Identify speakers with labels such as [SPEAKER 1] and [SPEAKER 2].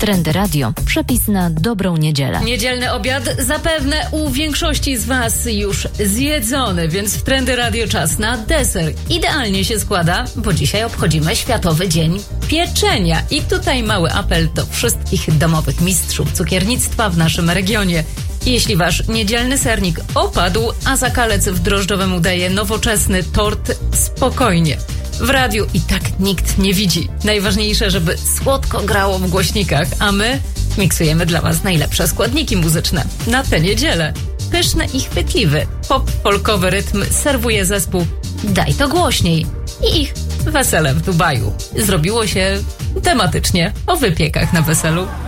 [SPEAKER 1] Trendy Radio. Przepis na dobrą niedzielę.
[SPEAKER 2] Niedzielny obiad zapewne u większości z Was już zjedzony, więc w Trendy Radio czas na deser. Idealnie się składa, bo dzisiaj obchodzimy Światowy Dzień Pieczenia. I tutaj mały apel do wszystkich domowych mistrzów cukiernictwa w naszym regionie. Jeśli Wasz niedzielny sernik opadł, a zakalec w drożdżowym udaje nowoczesny tort, spokojnie. W radiu i tak nikt nie widzi. Najważniejsze, żeby słodko grało w głośnikach, a my miksujemy dla Was najlepsze składniki muzyczne na tę niedzielę. Pyszny i chwytliwy pop-folkowy rytm serwuje zespół Daj to głośniej i ich Wesele w Dubaju. Zrobiło się tematycznie o wypiekach na weselu.